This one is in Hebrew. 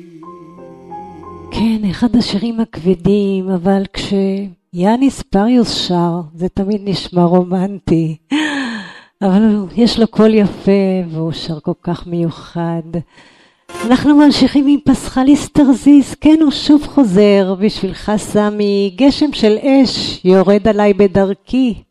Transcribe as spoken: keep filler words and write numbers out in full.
כן, אחד השירים הכבדים, אבל כשיאניס פריוס שר, זה תמיד נשמע רומנטי. אבל יש לו קול יפה, והוא שר כל כך מיוחד. אנחנו ממשיכים עם פסחליס תרזיס, כן, הוא שוב חוזר, בשבילך סמי, גשם של אש, יורד עליי בדרכי.